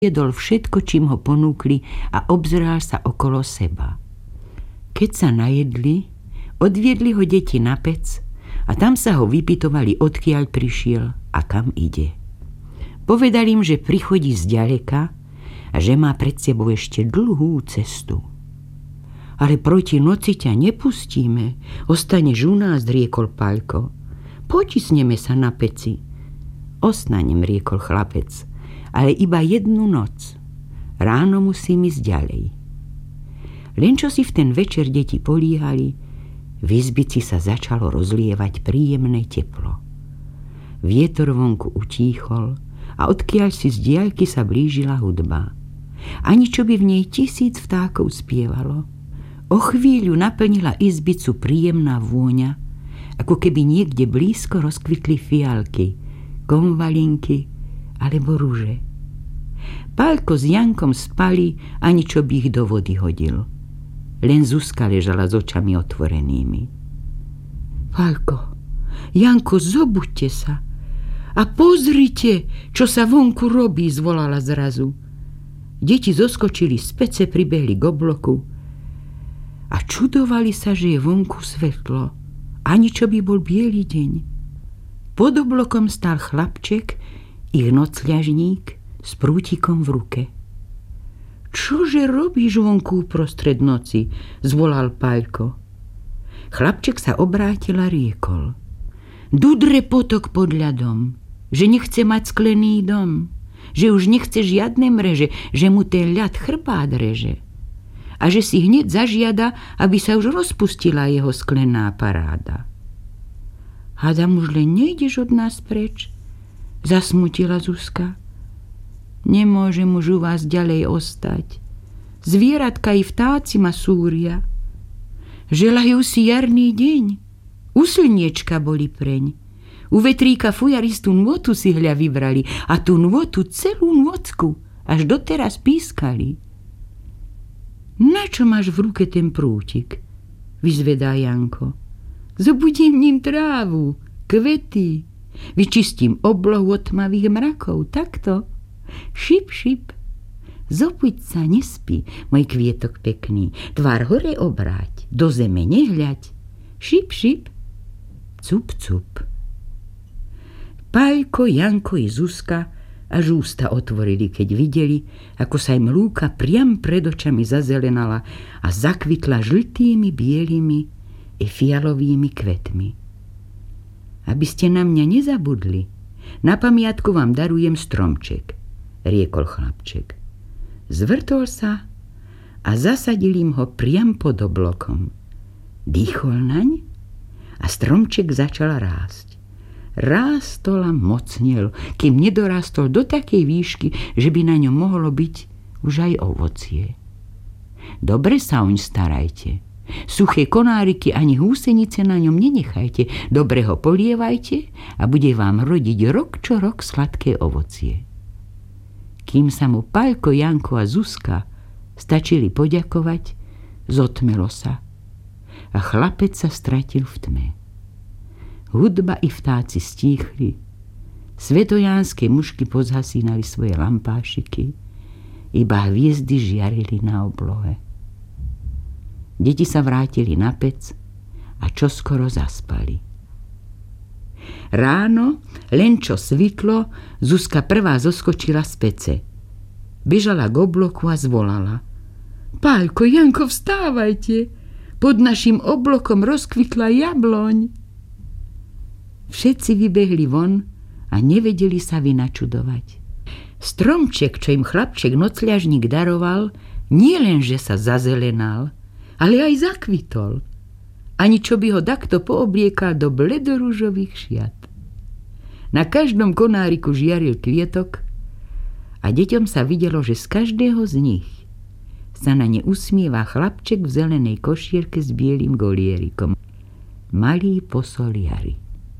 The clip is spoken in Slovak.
jedol všetko, čím ho ponúkli a obzeral sa okolo seba. Keď sa najedli, odviedli ho deti na pec a tam sa ho vypytovali, odkiaľ prišiel a kam ide. Povedali im, že prichodí zďaleka a že má pred sebou ešte dlhú cestu. Ale proti noci ťa nepustíme, ostaneš u nás, riekol Paľko. Potisneme sa na peci. Ostanem, riekol chlapec, ale iba jednu noc. Ráno musím ísť ďalej. Len čo si v ten večer deti políhali, v izbici sa začalo rozlievať príjemné teplo. Vietor vonku utíchol a odkiaľ si z diaľky sa blížila hudba. Ani čo by v nej 1000 vtákov spievalo. O chvíľu naplnila izbicu príjemná vôňa, ako keby niekde blízko rozkvitli fialky, konvalinky alebo ruže. Paľko s Jankom spali, ani čo by ich do vody hodil. Len Zuzka ležala s očami otvorenými. Paľko, Janko, zobuďte sa a pozrite, čo sa vonku robí, zvolala zrazu. Deti zoskočili z pece, pribehli k obloku a čudovali sa, že je vonku svetlo, ani čo by bol biely deň. Pod oblokom stál chlapček, ich nocľažník, s prútikom v ruke. Čože robíš vonku uprostred noci? Zvolal Paľko. Chlapček sa obrátil a riekol. Dudre potok pod ľadom, že nechce mať sklený dom, že už nechce žiadne mreže, že mu ten ľad chrbát reže a že si hneď zažiada, aby sa už rozpustila jeho sklená paráda. Hádam, už len nejdeš od nás preč? Zasmutila Zuzka. Nemôžem už u vás ďalej ostať. Zvieratka i vtáci ma súria. Želajú si jarný deň. U slniečka boli preň. U vetríka fujaristú nôtu si hľa vybrali a tú nôtu celú nôcku až doteraz pískali. Na čo máš v ruke ten prútik? Vyzvedá Janko. Zobudím ním trávu, kvety, vyčistím oblohu od tmavých mrakov, takto. Šip, šip. Zobuď sa, nespí, môj kvietok pekný, tvár hore obráť, do zeme nehľaď. Šip, šip. Cup, cup. Paľko, Janko i Zuzka až ústa otvorili, keď videli, ako sa im lúka priam pred očami zazelenala a zakvitla žltými, bielými i fialovými kvetmi. Aby ste na mňa nezabudli, na pamiatku vám darujem stromček, riekol chlapček. Zvrtol sa a zasadil im ho priam pod oblokom. Dýchol naň a stromček začal rásť. Rástol a mocnil, kým nedorástol do takej výšky, že by na ňom mohlo byť už aj ovocie. Dobre sa oň starajte. Suché konáriky ani húsenice na ňom nenechajte, dobre ho polievajte a bude vám rodiť rok čo rok sladké ovocie. Kým sa mu Paľko, Janko a Zuzka stačili poďakovať, zotmelo sa a chlapec sa stratil v tme. Hudba i vtáci stíchli, svetojánske mušky pozhasínali svoje lampášiky, iba hviezdy žiarili na oblohe. Deti sa vrátili na pec a čoskoro zaspali. Ráno, len čo svitlo, Zuzka prvá zoskočila z pece. Bežala k obloku a zvolala. Paľko, Janko, vstávajte! Pod našim oblokom rozkvitla jabloň. Všetci vybehli von a nevedeli sa vynačudovať. Stromček, čo im chlapček nocľažník daroval, nie len, že sa zazelenal, ale aj zakvitol. Ani čo by ho takto poobliekal do bledoružových šiat. Na každom konáriku žiaril kvietok a deťom sa videlo, že z každého z nich sa na ne usmieva chlapček v zelenej košierke s bielým golierikom. Malý posol jary.